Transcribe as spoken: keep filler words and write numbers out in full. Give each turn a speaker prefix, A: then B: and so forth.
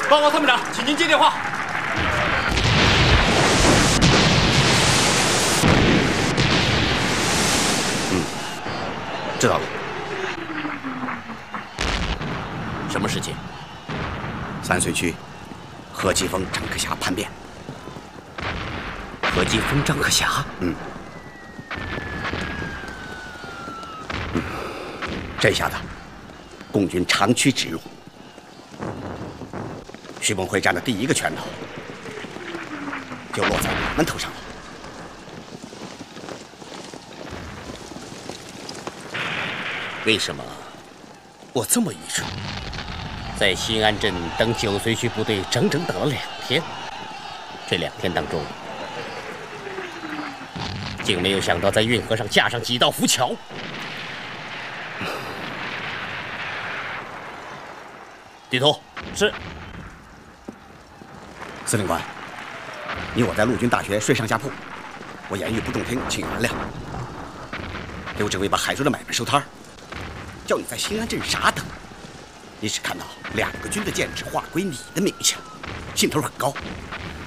A: 报告参谋长，请您接电话。
B: 嗯，知道了。
A: 什么事情？
B: 三隧区何继峰、张克侠叛变。
A: 何继峰、张克侠？
B: 嗯。嗯，这下子，共军长驱直入。 徐梦辉占的第一个拳头，就落在我们头上了。
A: 为什么我这么愚蠢？在新安镇等九绥区部队整整等了两天，这两天当中，竟没有想到在运河上架上几道浮桥。地图是。
B: 司令官，你我在陆军大学睡上下铺，我言语不中听，请原谅。刘指挥把海州的买卖收摊儿，叫你在新安镇傻等。你只看到两个军的剑指划归你的名下，兴头很高。